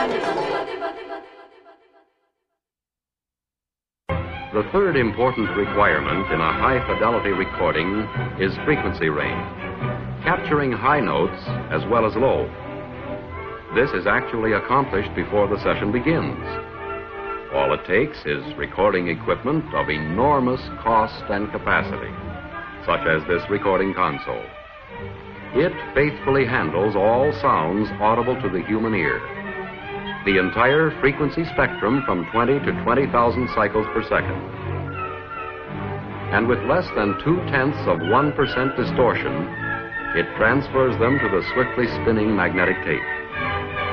The third important requirement in a high-fidelity recording is frequency range, capturing high notes as well as low. This is actually accomplished before the session begins. All it takes is recording equipment of enormous cost and capacity, such as this recording console. It faithfully handles all sounds audible to the human ear. The entire frequency spectrum from 20 to 20,000 cycles per second. And with less than 0.2% distortion, it transfers them to the swiftly spinning magnetic tape.